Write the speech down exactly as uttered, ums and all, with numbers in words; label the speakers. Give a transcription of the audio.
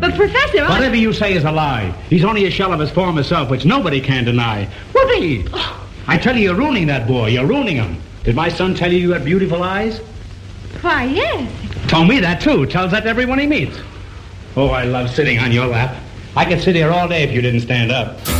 Speaker 1: But, Professor, I...
Speaker 2: Whatever you say is a lie. He's only a shell of his former self, which nobody can deny. Whoopee! Oh. I tell you, you're ruining that boy. You're ruining him. Did my son tell you you had beautiful eyes?
Speaker 1: Why, yes.
Speaker 2: Told me that, too. Tells that to everyone he meets. Oh, I love sitting on your lap. I could sit here all day if you didn't stand up.